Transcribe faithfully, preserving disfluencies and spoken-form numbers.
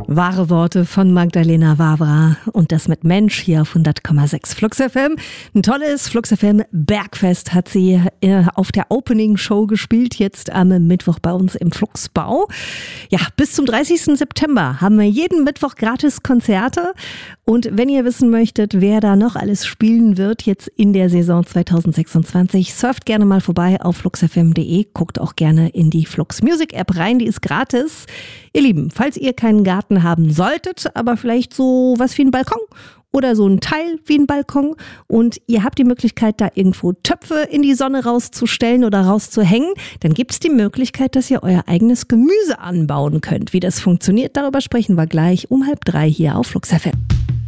Wahre Worte von Magdalena Wawra und das mit Mensch hier auf hundert Komma sechs Flux F M. Ein tolles Flux F M Bergfest hat sie auf der Opening Show gespielt, jetzt am Mittwoch bei uns im Fluxbau. Ja, bis zum dreißigsten September haben wir jeden Mittwoch gratis Konzerte. Und wenn ihr wissen möchtet, wer da noch alles spielen wird, jetzt in der Saison zwanzig sechsundzwanzig, surft gerne mal vorbei auf flux f m punkt de. Guckt auch gerne in die Flux Music App rein, die ist gratis. Ihr Lieben, falls ihr keinen Garten haben solltet, aber vielleicht so was wie ein Balkon oder so ein Teil wie ein Balkon und ihr habt die Möglichkeit, da irgendwo Töpfe in die Sonne rauszustellen oder rauszuhängen, dann gibt es die Möglichkeit, dass ihr euer eigenes Gemüse anbauen könnt. Wie das funktioniert, darüber sprechen wir gleich um halb drei hier auf Flux F M.